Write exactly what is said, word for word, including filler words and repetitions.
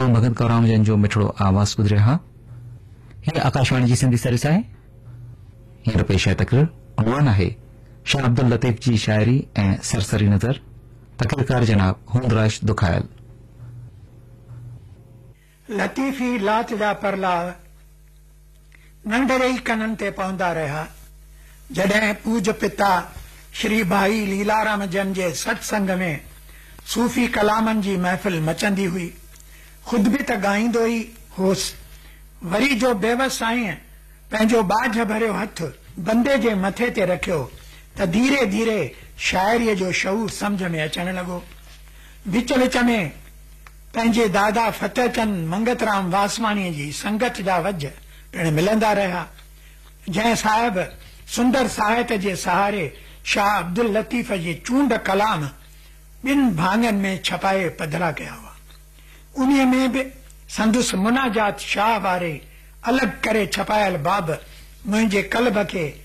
गुरु भगत कौराम जन जो मिठड़ो आवाज़ ॿुधी रहिया। हीअ आकाशवाणी जी सिंधी सर्विस आहे। हींअर पेश आहे तकरीर। उनवान आहे शाह अब्दुल लतीफ़ जी शायरी ऐं सरसरी नज़र। तकरीरकार जनाब हुंदराज दुखायल। लतीफ़ी लात जा परला नंढड़े ई कननि ते पवंदा रहिया। जॾहिं पूज पिता श्री भाई लीलाराम जन जे सत्संग में सूफ़ी कलामनि जी महफ़िल मचंदी हुई। खुद बि त ॻाईंदो ई होसि। वरी जो बेवस साईं पंहिंजो बाझ भरियो हथ बंदे जे मथे ते रखियो त धीरे धीरे शाइरीअ जो शऊर सम्झ में अचण लॻो। विच विच में पंहिंजे दादा फतेहचंद मंगतराम वासवाणीअ जी संगत जा वज पिण मिलंदा रहिया। जंहिं साहिब सुंदर साहित्य जे सहारे शाह अब्दुल लतीफ़ जे चूंड कलाम ॿिनि भाङनि में छपाए पधरा कया हुआ। उन्हीअ में बि संदुस मुनाजात शाह वारे अलॻि करे छपायल बाब मुंहिंजे कल्ब खे